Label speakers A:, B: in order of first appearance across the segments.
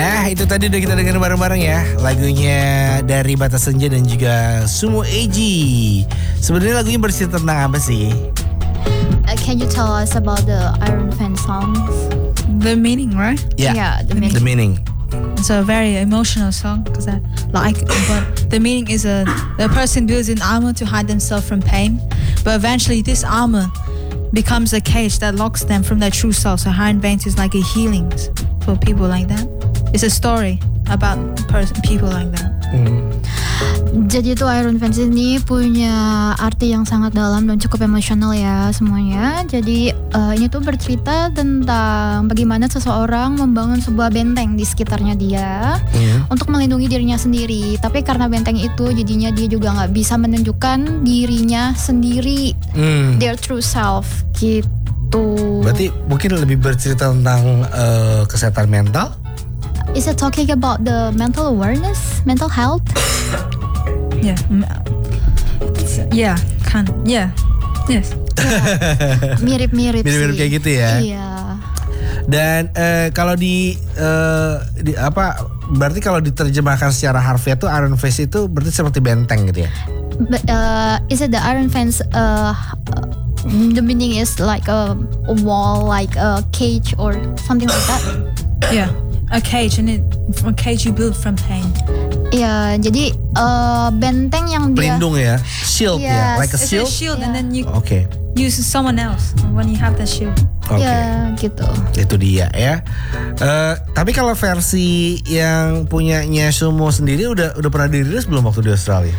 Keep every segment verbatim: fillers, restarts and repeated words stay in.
A: Nah itu tadi udah kita dengar bareng-bareng ya, lagunya dari Batas Senja dan juga Sumo Eji. Sebenarnya lagunya bercerita tentang apa sih?
B: Uh, can you tell us about the Iron Fan songs?
C: The meaning, right?
A: Yeah,
B: Yeah, the meaning.
A: The meaning.
C: It's a very emotional song because I like. But the meaning is a the person builds an armor to hide themselves from pain, but eventually this armor becomes a cage that locks them from their true self. So Iron Veins is like a healing for people like that. It's a story about person, people like that.
A: Hmm.
B: Jadi tuh Iron Fans ini punya arti yang sangat dalam dan cukup emosional ya semuanya. Jadi uh, ini tuh bercerita tentang bagaimana seseorang membangun sebuah benteng di sekitarnya dia
A: Hmm.
B: untuk melindungi dirinya sendiri. Tapi karena benteng itu jadinya dia juga nggak bisa menunjukkan dirinya sendiri,
A: Hmm.
B: their true self gitu.
A: Berarti mungkin lebih bercerita tentang uh, kesehatan mental.
B: Is it talking about the mental awareness, mental health?
C: Yeah, mm, it's- yeah, kind, yeah, yes.
B: Mirip-mirip sih.
A: Mirip-mirip kayak gitu ya.
B: Iya.
A: Dan eh, kalau di, eh, di apa? Berarti kalau diterjemahkan secara harfiah tuh Iron Face itu berarti seperti benteng gitu ya?
B: But uh, is it the Iron Fence? Uh, the meaning is like a, a wall, like a cage or something like that.
C: Yeah, a cage, and it a cage you build from pain.
B: Ya, jadi uh, benteng yang dia.
A: Pelindung ya, shield ya,
B: Yes.
A: like a
C: It's a
A: shield.
C: shield,
B: Yeah.
C: and then you
A: Oke,
C: use someone else when you have that shield.
A: oke.
B: Ya, gitu.
A: Itu dia ya. Eh, tapi kalau versi yang punyanya Sumo sendiri udah udah pernah dirilis belum waktu di Australia?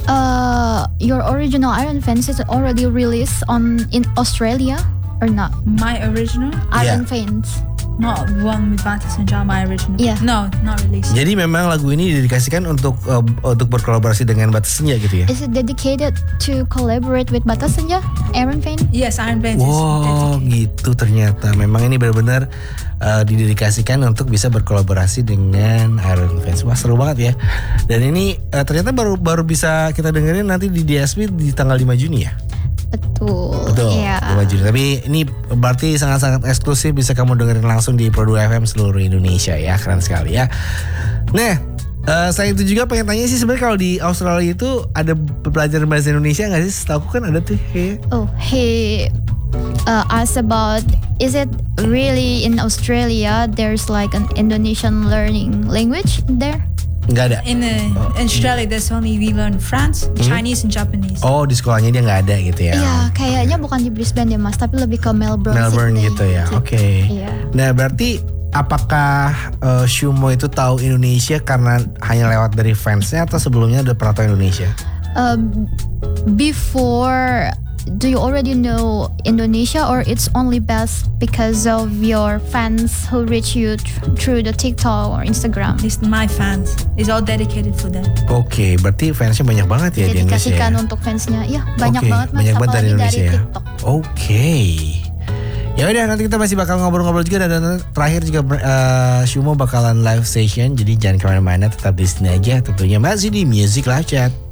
B: Uh, your original Iron Fence is already released on in Australia or not?
C: My original,
B: Iron
A: Yeah.
B: Fence.
C: not one with Batas and Jar. My original.
B: Yeah.
C: No, not released.
A: Jadi memang lagu ini didedikasikan untuk eh, untuk berkolaborasi dengan Batas Senja gitu ya?
B: Is it dedicated to collaborate with Batas Senja, Iron Fence?
C: Yes, Iron Veins is
A: Wow,
C: dedicated.
A: gitu ternyata. Memang ini benar-benar uh, didedikasikan untuk bisa berkolaborasi dengan Iron Fans. Wah, seru banget ya. Dan ini uh, ternyata baru baru bisa kita dengerin nanti di D S P di tanggal lima Juni ya.
B: Betul.
A: Betul.
B: Iya.
A: lima Juni. Tapi ini berarti sangat-sangat eksklusif, bisa kamu dengerin langsung di Pro dua F M seluruh Indonesia ya. Keren sekali ya. Nah, Uh, saya itu juga pengen tanya sih, sebenarnya kalau di Australia itu ada pelajaran bahasa Indonesia nggak sih? Setahu aku kan ada tuh kayak.
B: Oh, he uh, asked about, is it really in Australia there's like an Indonesian learning language there?
A: Nggak ada.
C: In, uh, in Australia, there's only we learn France, Chinese, and Japanese.
A: Oh, di sekolahnya dia nggak ada gitu ya?
B: Iya, kayaknya bukan di Brisbane ya Mas, tapi lebih ke Melbourne.
A: Melbourne
B: Sydney,
A: gitu ya. Oke.
B: Iya.
A: Nah, berarti apakah uh, Sumo itu tahu Indonesia karena hanya lewat dari fansnya atau sebelumnya udah pernah tahu Indonesia?
B: Um, before, do you already know Indonesia or it's only best because of your fans who reach you tr- through the TikTok or Instagram?
C: It's my fans. It's all dedicated for them.
A: Oke, berarti fansnya banyak banget ya di Indonesia.
B: Dedikasikan
A: Ya?
B: untuk fansnya. Iya, banyak
A: Oke,
B: banget Mas,
A: banyak banget dari
B: apalagi
A: Indonesia ya.
B: TikTok.
A: Oke. Ya udah, nanti kita masih bakal ngobrol-ngobrol juga, dan terakhir juga uh, Sumo bakalan live session, jadi jangan kemana-mana, tetap di sini aja, tentunya masih di Music Live Chat.